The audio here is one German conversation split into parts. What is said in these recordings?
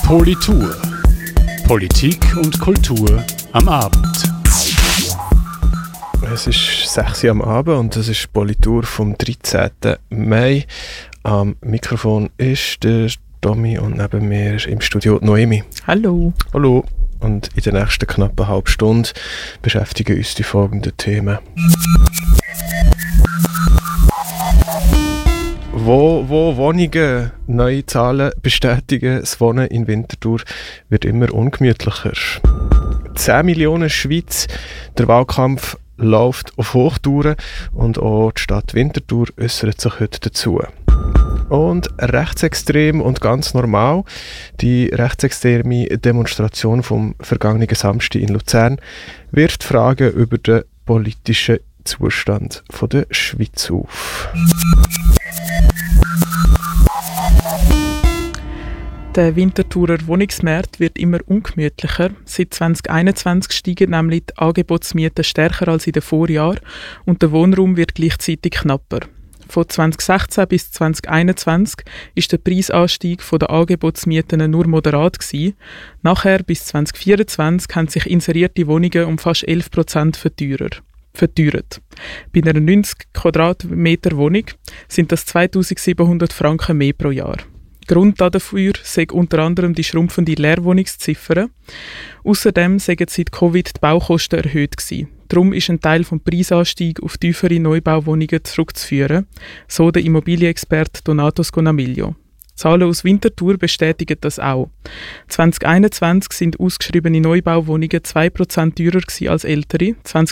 Politur. Politik und Kultur am Abend. Es ist 6 Uhr am Abend und das ist Politur vom 13. Mai. Am Mikrofon ist der Tommy und neben mir im Studio Noemi. Hallo. Hallo. Und in der nächsten knappen halben Stunde beschäftigen uns die folgenden Themen. Wo Wohnungen neue Zahlen bestätigen, das Wohnen in Winterthur wird immer ungemütlicher. 10 Millionen Schweiz, der Wahlkampf läuft auf Hochtouren und auch die Stadt Winterthur äußert sich heute dazu. Und rechtsextrem und ganz normal, die rechtsextreme Demonstration vom vergangenen Samstag in Luzern wirft Fragen über den politischen Zustand der Schweiz auf. Der Winterthurer Wohnungsmarkt wird immer ungemütlicher. Seit 2021 steigen nämlich die Angebotsmieten stärker als in den Vorjahren und der Wohnraum wird gleichzeitig knapper. Von 2016 bis 2021 ist der Preisanstieg der Angebotsmieten nur moderat gewesen. Nachher bis 2024 haben sich inserierte Wohnungen um fast 11% verteuert. Bei einer 90 Quadratmeter Wohnung sind das 2700 Franken mehr pro Jahr. Grund dafür sei unter anderem die schrumpfende Leerwohnungsziffer. Außerdem seien seit Covid die Baukosten erhöht gewesen. Darum ist ein Teil des Preisanstiegs auf tiefere Neubauwohnungen zurückzuführen, so der Immobilienexperte Donato Sconamiglio. Zahlen aus Winterthur bestätigen das auch. 2021 sind ausgeschriebene Neubauwohnungen 2% teurer gewesen als ältere,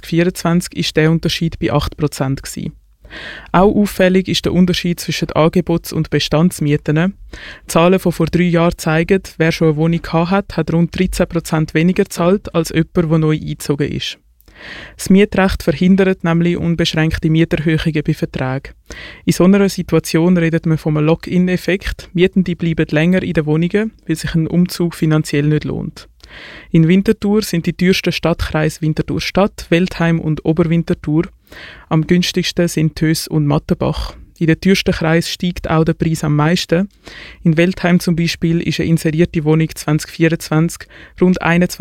2024 ist der Unterschied bei 8% gewesen. Auch auffällig ist der Unterschied zwischen Angebots- und Bestandsmieten. Zahlen von vor 3 Jahren zeigen, wer schon eine Wohnung hatte, hat rund 13% weniger gezahlt als jemand, der neu eingezogen ist. Das Mietrecht verhindert nämlich unbeschränkte Mieterhöhungen bei Verträgen. In so einer Situation redet man vom Lock-in-Effekt. Mietende bleiben länger in den Wohnungen, weil sich ein Umzug finanziell nicht lohnt. In Winterthur sind die teuersten Stadtkreise Winterthur Stadt, Veltheim und Oberwinterthur. Am günstigsten sind Töss und Mattenbach. In den teuersten Kreisen steigt auch der Preis am meisten. In Veltheim zum Beispiel ist eine inserierte Wohnung 2024 rund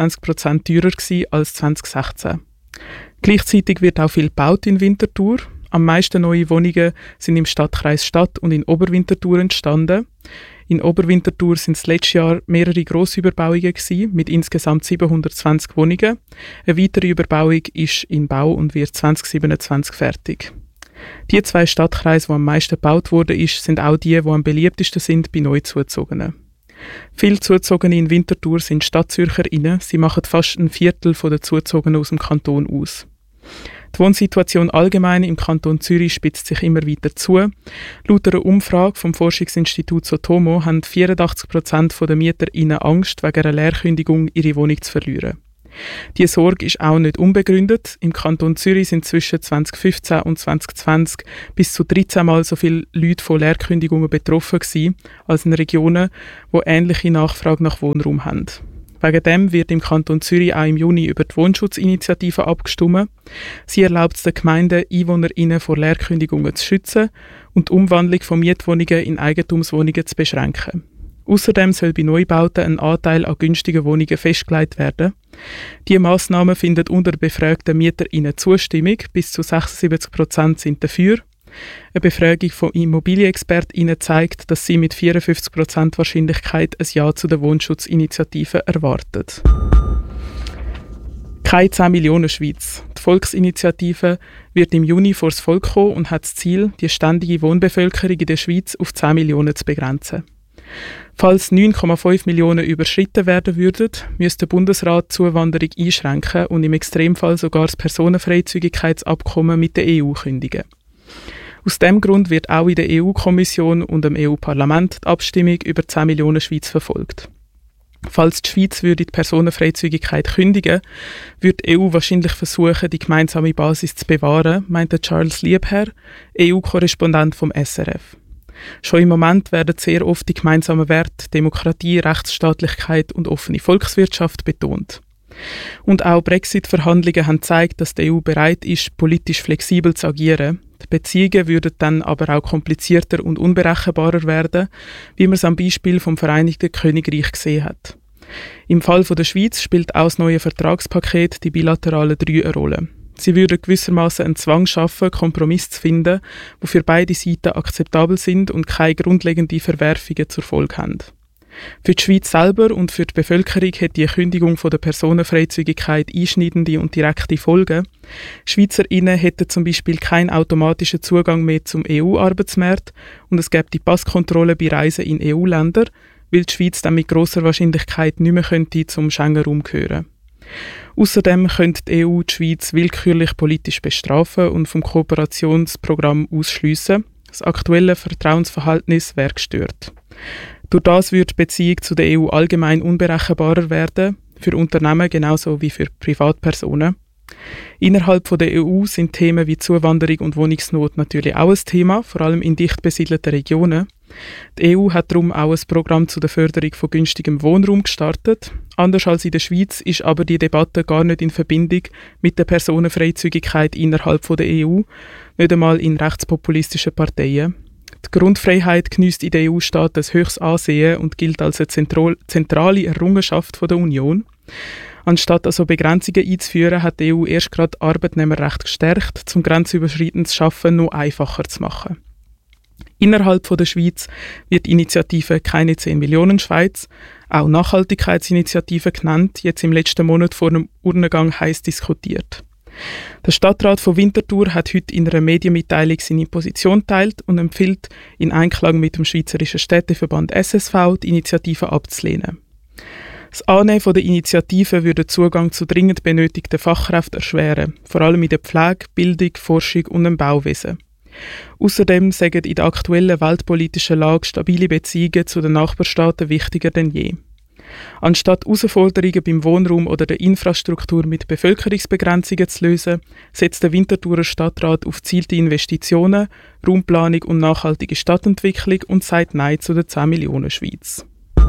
21% teurer gewesen als 2016. Gleichzeitig wird auch viel gebaut in Winterthur. Am meisten neue Wohnungen sind im Stadtkreis Stadt und in Oberwinterthur entstanden. In Oberwinterthur sind es letztes Jahr mehrere Grossüberbauungen gewesen, mit insgesamt 720 Wohnungen. Eine weitere Überbauung ist in Bau und wird 2027 fertig. Die 2 Stadtkreise, die am meisten gebaut wurden, sind auch die am beliebtesten sind bei Neuzuzogenen. Viele Zuzogene in Winterthur sind StadtzürcherInnen. Sie machen fast ein Viertel der Zuzogenen aus dem Kanton aus. Die Wohnsituation allgemein im Kanton Zürich spitzt sich immer weiter zu. Laut einer Umfrage vom Forschungsinstitut Sotomo haben 84% der MieterInnen Angst, wegen einer Leerkündigung ihre Wohnung zu verlieren. Diese Sorge ist auch nicht unbegründet. Im Kanton Zürich sind zwischen 2015 und 2020 bis zu 13 Mal so viele Leute von Leerkündigungen betroffen gewesen, als in Regionen, die ähnliche Nachfrage nach Wohnraum haben. Wegen dem wird im Kanton Zürich auch im Juni über die Wohnschutzinitiative abgestimmt. Sie erlaubt es den Gemeinden, EinwohnerInnen vor Leerkündigungen zu schützen und die Umwandlung von Mietwohnungen in Eigentumswohnungen zu beschränken. Außerdem soll bei Neubauten ein Anteil an günstigen Wohnungen festgelegt werden. Diese Massnahmen finden unter befragten MieterInnen Zustimmung. Bis zu 76% sind dafür. Eine Befragung von ImmobilienexpertInnen zeigt, dass sie mit 54% Wahrscheinlichkeit ein Ja zu der Wohnschutzinitiative erwartet. Keine 10 Millionen Schweiz. Die Volksinitiative wird im Juni vor das Volk kommen und hat das Ziel, die ständige Wohnbevölkerung in der Schweiz auf 10 Millionen zu begrenzen. Falls 9,5 Millionen überschritten werden würden, müsste der Bundesrat die Zuwanderung einschränken und im Extremfall sogar das Personenfreizügigkeitsabkommen mit der EU kündigen. Aus diesem Grund wird auch in der EU-Kommission und im EU-Parlament die Abstimmung über 10 Millionen Schweiz verfolgt. Falls die Schweiz würde die Personenfreizügigkeit kündigen, würde die EU wahrscheinlich versuchen, die gemeinsame Basis zu bewahren, meinte Charles Liebherr, EU-Korrespondent vom SRF. Schon im Moment werden sehr oft die gemeinsamen Werte Demokratie, Rechtsstaatlichkeit und offene Volkswirtschaft betont. Und auch Brexit-Verhandlungen haben gezeigt, dass die EU bereit ist, politisch flexibel zu agieren. Die Beziehungen würden dann aber auch komplizierter und unberechenbarer werden, wie man es am Beispiel vom Vereinigten Königreich gesehen hat. Im Fall der Schweiz spielt auch das neue Vertragspaket, die bilateralen 3, eine Rolle. Sie würden gewissermaßen einen Zwang schaffen, Kompromisse zu finden, die für beide Seiten akzeptabel sind und keine grundlegenden Verwerfungen zur Folge haben. Für die Schweiz selber und für die Bevölkerung hat die Kündigung von der Personenfreizügigkeit einschneidende und direkte Folgen. SchweizerInnen hätten zum Beispiel keinen automatischen Zugang mehr zum EU-Arbeitsmarkt und es gäbe die Passkontrolle bei Reisen in EU-Länder, weil die Schweiz dann mit grosser Wahrscheinlichkeit nicht mehr könnte zum Schengen-Raum gehören. Außerdem könnte die EU die Schweiz willkürlich politisch bestrafen und vom Kooperationsprogramm ausschliessen. Das aktuelle Vertrauensverhältnis wäre gestört. Durch das würde die Beziehung zu der EU allgemein unberechenbarer werden, für Unternehmen genauso wie für Privatpersonen. Innerhalb der EU sind Themen wie Zuwanderung und Wohnungsnot natürlich auch ein Thema, vor allem in dicht besiedelten Regionen. Die EU hat darum auch ein Programm zur Förderung von günstigem Wohnraum gestartet. Anders als in der Schweiz ist aber die Debatte gar nicht in Verbindung mit der Personenfreizügigkeit innerhalb der EU, nicht einmal in rechtspopulistischen Parteien. Die Grundfreiheit geniesst in den EU-Staaten ein höchstes Ansehen und gilt als eine zentrale Errungenschaft der Union. Anstatt also Begrenzungen einzuführen, hat die EU erst gerade Arbeitnehmerrecht gestärkt, um grenzüberschreitendes Arbeiten noch einfacher zu machen. Innerhalb der Schweiz wird die Initiative «Keine 10 Millionen Schweiz», auch Nachhaltigkeitsinitiative genannt, jetzt im letzten Monat vor dem Urnengang heiß diskutiert. Der Stadtrat von Winterthur hat heute in einer Medienmitteilung seine Position geteilt und empfiehlt, in Einklang mit dem Schweizerischen Städteverband SSV die Initiative abzulehnen. Das Annehmen der Initiative würde den Zugang zu dringend benötigten Fachkräften erschweren, vor allem in der Pflege, Bildung, Forschung und im Bauwesen. Außerdem sagen in der aktuellen weltpolitischen Lage stabile Beziehungen zu den Nachbarstaaten wichtiger denn je. Anstatt Herausforderungen beim Wohnraum oder der Infrastruktur mit Bevölkerungsbegrenzungen zu lösen, setzt der Winterthurer Stadtrat auf gezielte Investitionen, Raumplanung und nachhaltige Stadtentwicklung und sagt Nein zu der 10 Millionen Schweiz.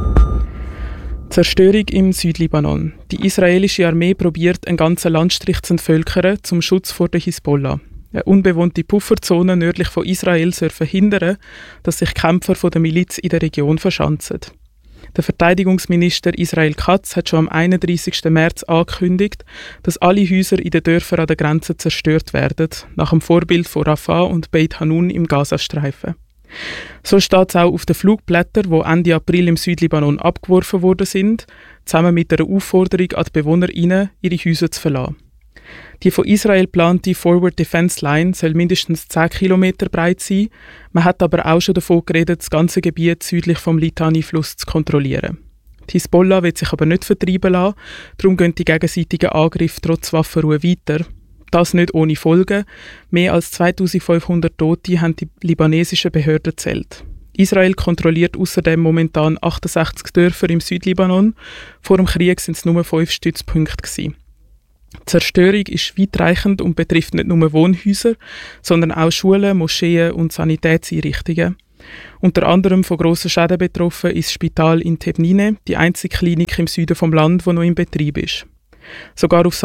Zerstörung im Südlibanon. Die israelische Armee probiert, einen ganzen Landstrich zu entvölkern zum Schutz vor der Hisbollah. Eine unbewohnte Pufferzone nördlich von Israel soll verhindern, dass sich Kämpfer von der Miliz in der Region verschanzen. Der Verteidigungsminister Israel Katz hat schon am 31. März angekündigt, dass alle Häuser in den Dörfern an der Grenze zerstört werden, nach dem Vorbild von Rafah und Beit Hanun im Gazastreifen. So steht es auch auf den Flugblättern, die Ende April im Südlibanon abgeworfen worden sind, zusammen mit einer Aufforderung an die BewohnerInnen, ihre Häuser zu verlassen. Die von Israel geplante Forward Defense Line soll mindestens 10 Kilometer breit sein. Man hat aber auch schon davon geredet, das ganze Gebiet südlich vom Litani-Fluss zu kontrollieren. Die Hisbollah wird sich aber nicht vertreiben lassen, darum gehen die gegenseitigen Angriffe trotz Waffenruhe weiter. Das nicht ohne Folgen. Mehr als 2500 Tote haben die libanesischen Behörden gezählt. Israel kontrolliert außerdem momentan 68 Dörfer im Südlibanon. Vor dem Krieg sind es nur 5 Stützpunkte gewesen. Die Zerstörung ist weitreichend und betrifft nicht nur Wohnhäuser, sondern auch Schulen, Moscheen und Sanitätseinrichtungen. Unter anderem von grossen Schäden betroffen ist das Spital in Tebnine, die einzige Klinik im Süden vom Land, die noch in Betrieb ist. Sogar auf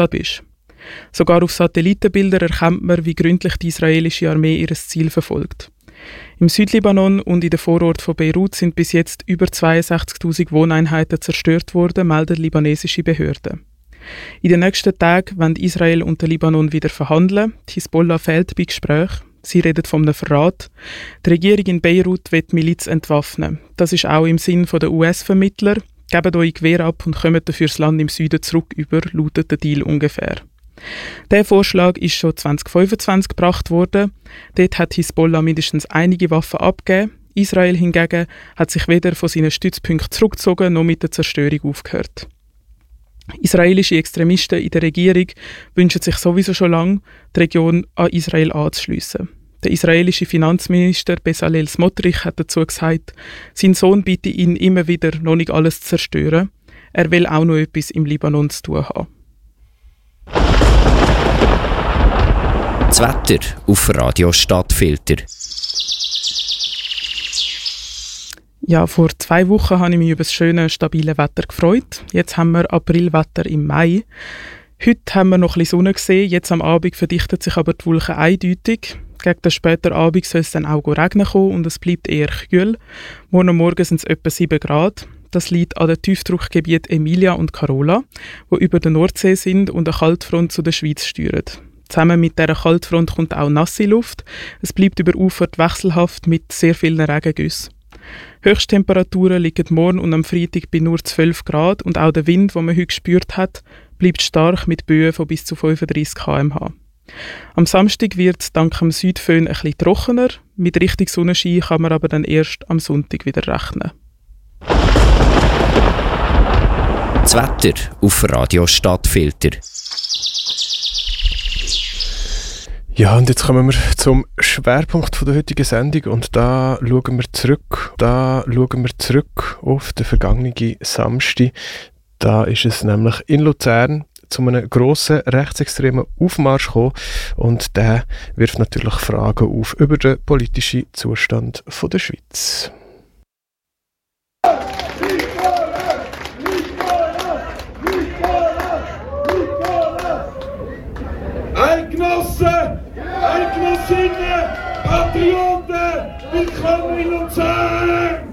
Satellitenbildern erkennt man, wie gründlich die israelische Armee ihr Ziel verfolgt. Im Südlibanon und in den Vororten von Beirut sind bis jetzt über 62.000 Wohneinheiten zerstört worden, melden libanesische Behörden. In den nächsten Tagen wollen Israel und der Libanon wieder verhandeln. Die Hisbollah fehlt bei Gesprächen. Sie redet von einem Verrat. Die Regierung in Beirut will die Miliz entwaffnen. Das ist auch im Sinn der US-Vermittler. Gebt euch Gewehr ab und kommt dafür das Land im Süden zurück über, lautet der Deal ungefähr. Der Vorschlag ist schon 2025 gebracht worden. Dort hat Hisbollah mindestens einige Waffen abgegeben. Israel hingegen hat sich weder von seinen Stützpunkten zurückgezogen noch mit der Zerstörung aufgehört. Israelische Extremisten in der Regierung wünschen sich sowieso schon lange, die Region an Israel anzuschliessen. Der israelische Finanzminister Bezalel Smotrich hat dazu gesagt, sein Sohn bitte ihn immer wieder, noch nicht alles zu zerstören. Er will auch noch etwas im Libanon zu tun haben. Das Wetter auf Radio Stadtfilter. Ja, vor 2 Wochen habe ich mich über das schöne, stabile Wetter gefreut. Jetzt haben wir Aprilwetter im Mai. Heute haben wir noch ein bisschen Sonne gesehen, jetzt am Abend verdichtet sich aber die Wolke eindeutig. Gegen den späten Abend soll es dann auch regnen kommen und es bleibt eher kühl. Morgen sind es etwa 7 Grad. Das liegt an den Tiefdruckgebieten Emilia und Carola, die über der Nordsee sind und eine Kaltfront zu der Schweiz steuern. Zusammen mit dieser Kaltfront kommt auch nasse Luft. Es bleibt überufert wechselhaft mit sehr vielen Regengüssen. Höchsttemperaturen liegen morgen und am Freitag bei nur 12 Grad und auch der Wind, den man heute gespürt hat, bleibt stark mit Böen von bis zu 35 km/h. Am Samstag wird es dank dem Südföhn ein bisschen trockener. Mit richtig Sonnenschein kann man aber dann erst am Sonntag wieder rechnen. Das Wetter auf Radio Stadtfilter. Ja, und jetzt kommen wir zum Schwerpunkt der heutigen Sendung und da schauen wir zurück auf den vergangenen Samstag. Da ist es nämlich in Luzern zu einem grossen rechtsextremen Aufmarsch gekommen und der wirft natürlich Fragen auf über den politischen Zustand der Schweiz. Eidgenossen, Eidgenossinnen, Patrioten, willkommen in Luzern!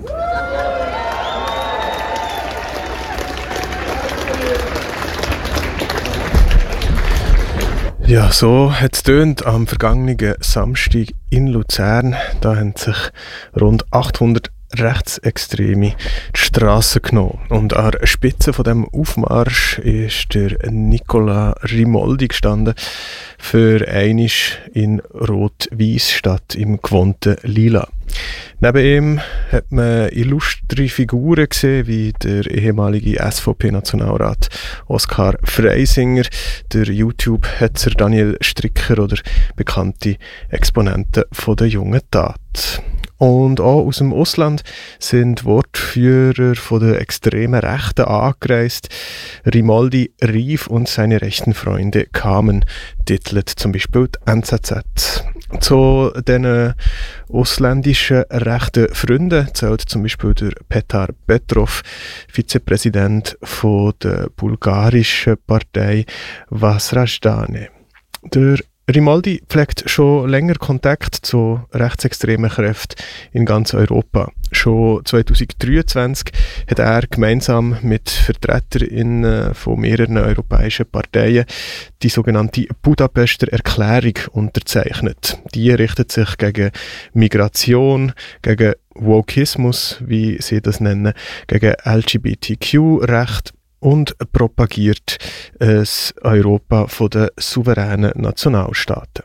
Ja, so hat es getönt am vergangenen Samstag in Luzern. Da haben sich rund 800 Rechtsextreme die Strasse genommen. Und an der Spitze von dem Aufmarsch ist der Nicola Rimoldi gestanden, für einmal in Rot-Weiss statt im gewohnten Lila. Neben ihm hat man illustre Figuren gesehen, wie der ehemalige SVP-Nationalrat Oskar Freisinger, der YouTube-Hetzer Daniel Stricker oder bekannte Exponenten von der jungen Tat. Und auch aus dem Ausland sind Wortführer von der extremen Rechten angereist. Rimoldi rief und seine rechten Freunde kamen, titelt zum Beispiel die NZZ. Zu diesen ausländischen rechten Freunden zählt zum Beispiel der Petar Petrov, Vizepräsident von der bulgarischen Partei Vasrajdane. Der Rimoldi pflegt schon länger Kontakt zu rechtsextremen Kräften in ganz Europa. Schon 2023 hat er gemeinsam mit VertreterInnen von mehreren europäischen Parteien die sogenannte Budapester Erklärung unterzeichnet. Die richtet sich gegen Migration, gegen Wokismus, wie sie das nennen, gegen LGBTQ-Recht und propagiert das Europa der souveränen Nationalstaaten.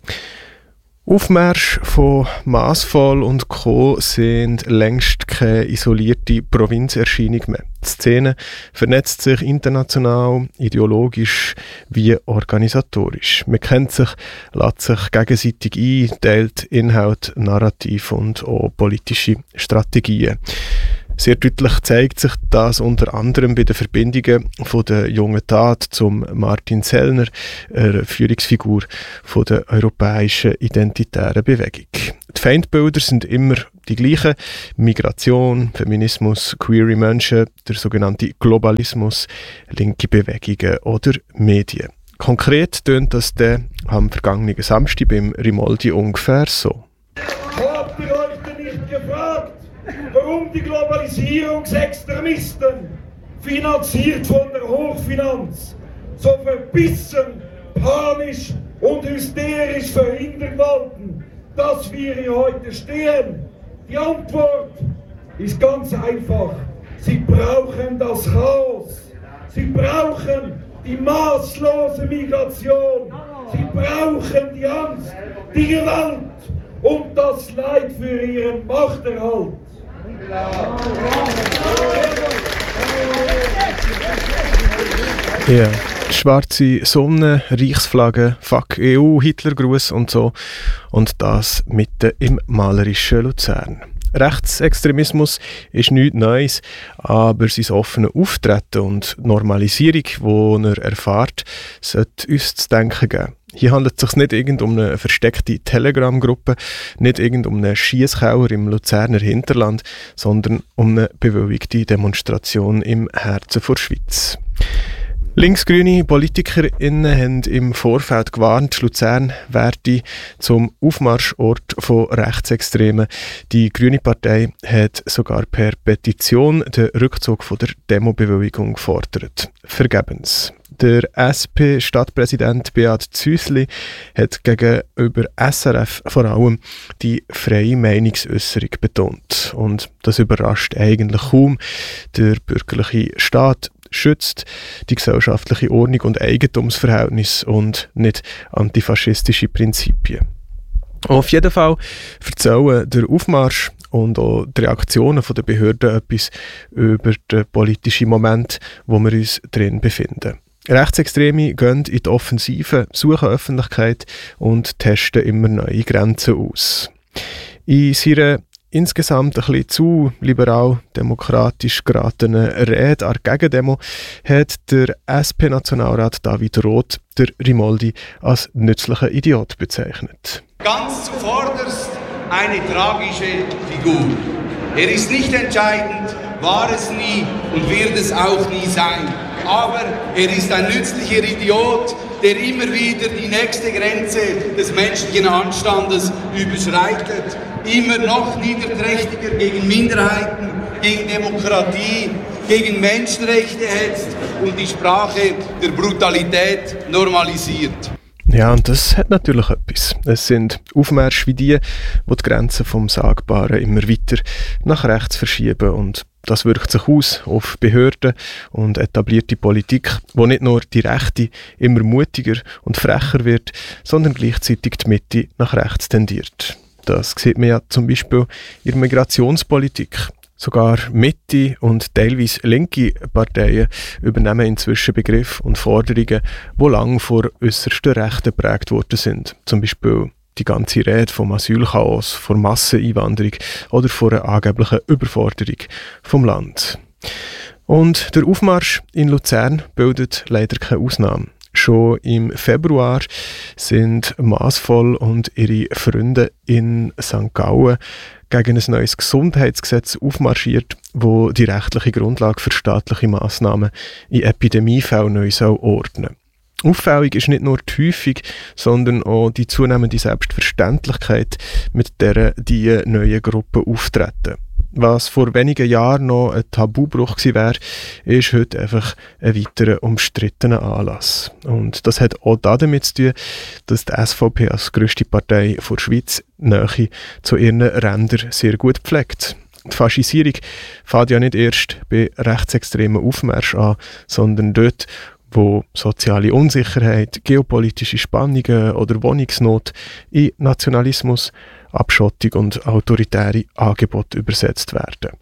Aufmärsche von Massvoll und Co. sind längst keine isolierte Provinzerscheinung mehr. Die Szene vernetzt sich international, ideologisch wie organisatorisch. Man kennt sich, lässt sich gegenseitig ein, teilt Inhalt, Narrativ und auch politische Strategien. Sehr deutlich zeigt sich das unter anderem bei den Verbindungen von der jungen Tat zum Martin Sellner, einer Führungsfigur von der europäischen identitären Bewegung. Die Feindbilder sind immer die gleichen: Migration, Feminismus, queere Menschen, der sogenannte Globalismus, linke Bewegungen oder Medien. Konkret tönt das dann am vergangenen Samstag beim Rimoldi ungefähr so. Habt ihr euch denn nicht gefragt, warum die Globalisierungsextremisten, finanziert von der Hochfinanz, so verbissen, panisch und hysterisch verhindern wollten, dass wir hier heute stehen? Die Antwort ist ganz einfach. Sie brauchen das Chaos. Sie brauchen die maßlose Migration. Sie brauchen die Angst, die Gewalt und das Leid für ihren Machterhalt. Ja, schwarze Sonne, Reichsflagge, Fuck EU, Hitlergruß und so. Und das mitten im malerischen Luzern. Rechtsextremismus ist nichts Neues, aber sein offenes Auftreten und die Normalisierung, die er erfährt, sollte uns zu denken geben. Hier handelt es sich nicht um eine versteckte Telegram-Gruppe, nicht um einen Schiesskauer im Luzerner Hinterland, sondern um eine bewilligte Demonstration im Herzen der Schweiz. Linksgrüne PolitikerInnen haben im Vorfeld gewarnt, Luzern werde zum Aufmarschort von Rechtsextremen. Die Grüne Partei hat sogar per Petition den Rückzug von der Demobewilligung gefordert. Vergebens. Der SP-Stadtpräsident Beat Züsli hat gegenüber SRF vor allem die freie Meinungsäusserung betont. Und das überrascht eigentlich kaum. Der bürgerliche Staat schützt die gesellschaftliche Ordnung und Eigentumsverhältnisse und nicht antifaschistische Prinzipien. Auf jeden Fall erzählen der Aufmarsch und auch die Reaktionen der Behörden etwas über den politischen Moment, wo wir uns drin befinden. Rechtsextreme gehen in die Offensive, suchen Öffentlichkeit und testen immer neue Grenzen aus. In seiner insgesamt ein bisschen zu liberal-demokratisch geratenen Rede an der Gegendemo hat der SP-Nationalrat David Roth der Rimoldi als nützlichen Idiot bezeichnet. Ganz zuvorderst eine tragische Figur. Er ist nicht entscheidend, war es nie und wird es auch nie sein. Aber er ist ein nützlicher Idiot, der immer wieder die nächste Grenze des menschlichen Anstandes überschreitet, immer noch niederträchtiger gegen Minderheiten, gegen Demokratie, gegen Menschenrechte hetzt und die Sprache der Brutalität normalisiert. Ja, und das hat natürlich etwas. Es sind Aufmärsche wie die Grenzen vom Sagbaren immer weiter nach rechts verschieben und das wirkt sich aus auf Behörden und etablierte Politik, wo nicht nur die Rechte immer mutiger und frecher wird, sondern gleichzeitig die Mitte nach rechts tendiert. Das sieht man ja zum Beispiel in der Migrationspolitik. Sogar Mitte und teilweise linke Parteien übernehmen inzwischen Begriffe und Forderungen, die lange vor äussersten Rechten geprägt worden sind. Zum Beispiel die ganze Rede vom Asylchaos, von Masseneinwanderung oder von einer angeblichen Überforderung vom Land. Und der Aufmarsch in Luzern bildet leider keine Ausnahme. Schon im Februar sind Massvoll und ihre Freunde in St. Gallen gegen ein neues Gesundheitsgesetz aufmarschiert, wo die rechtliche Grundlage für staatliche Massnahmen in Epidemiefällen neu ordnen soll. Auffällig ist nicht nur die Häufung, sondern auch die zunehmende Selbstverständlichkeit, mit der die neuen Gruppen auftreten. Was vor wenigen Jahren noch ein Tabubruch gewesen wäre, ist heute einfach ein weiterer umstrittener Anlass. Und das hat auch damit zu tun, dass die SVP als grösste Partei der Schweiz Nähe zu ihren Rändern sehr gut pflegt. Die Faschisierung fängt ja nicht erst bei rechtsextremen Aufmärschen an, sondern dort, wo soziale Unsicherheit, geopolitische Spannungen oder Wohnungsnot in Nationalismus, Abschottung und autoritäre Angebote übersetzt werden.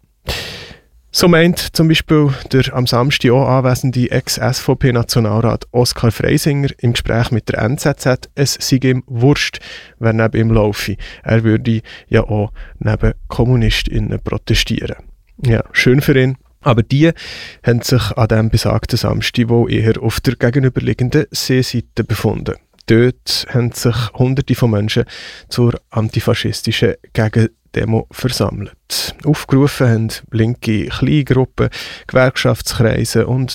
So meint zum Beispiel der am Samstag auch anwesende Ex-SVP-Nationalrat Oskar Freisinger im Gespräch mit der NZZ, es sei ihm wurscht, wer neben ihm laufe. Er würde ja auch neben KommunistInnen protestieren. Ja, schön für ihn. Aber die haben sich an diesem besagten Samstag wohl eher auf der gegenüberliegenden Seeseite befunden. Dort haben sich Hunderte von Menschen zur antifaschistischen Gegendemo versammelt. Aufgerufen haben linke Kleingruppen, Gewerkschaftskreise und